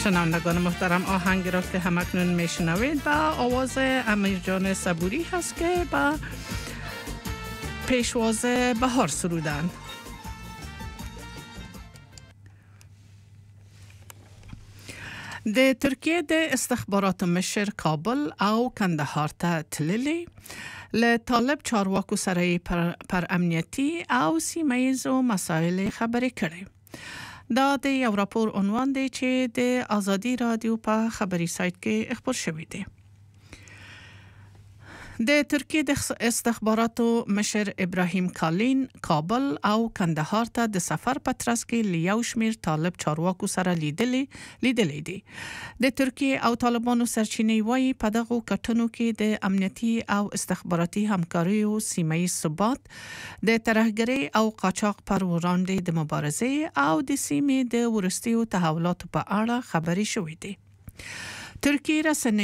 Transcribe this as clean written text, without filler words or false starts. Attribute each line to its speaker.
Speaker 1: شنوندگان محترم، آهنگی را که همکنون میشنوید با آواز امیر جان صبوری هست که با پیشواز بهار سرودن. د ترکیه د استخبارات مشر کابل او کندهار ته تللی له طالب چارواکو سره پر امنیتی او سیمه‌ایزو مسائل خبرې کړي. دا د یو راپور عنوان دی چې د آزادی رادیو په خبري سایت کې خبر شوی دی. د ترکیه د استخباراتو مشر ابراهیم کالین کابل او کندهار ته د سفر په ترڅ کې لیو شمیر طالب چارواکو سره لیدلې دي. د ترکیه او طالبانو سرچینې وایي په دغه کټونو کې د امنیتي او استخباراتي همکاري او سیمه‌ای ثبات د ترهګرۍ او قاچاق پر وړاندې د مبارزې او د سیمې د ورستیو تحولاتو په اړه خبري شوې دي. ترکیه رسنۍ